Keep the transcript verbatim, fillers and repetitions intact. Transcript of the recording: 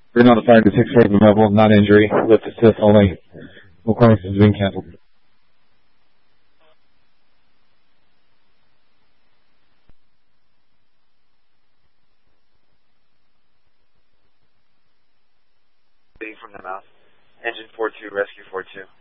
We're notified to six Raven level, not injury, lift assist only. Requirements has been canceled. From the mouth. Engine four two, rescue four two.